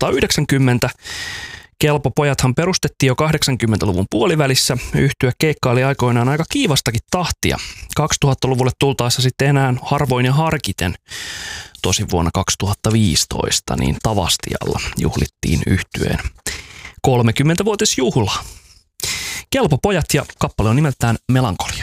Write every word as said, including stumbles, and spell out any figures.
tuhatyhdeksänsataayhdeksänkymmentä. Kelpo Pojathan perustettiin jo kahdeksankymmentäluvun puolivälissä. Yhtye keikkaili aikoinaan aika kiivastakin tahtia. kaksituhattaluvulle tultaessa sitten enää harvoin ja harkiten. Tosin vuonna kaksituhattaviisitoista niin Tavastialla juhlittiin yhtyeen kolmekymmentävuotisjuhlaa. Kelpo Pojat ja kappale on nimeltään Melankolia.